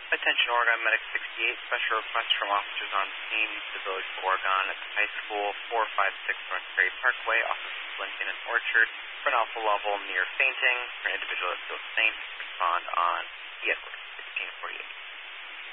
Attention Oregon Medic 68, special request from officers on scene to the Village of Oregon at the high school, 456 North Prairie Parkway, off of Lincoln and Orchard, for an alpha level near fainting. For an individual that feels faint, respond on the Edward 1648.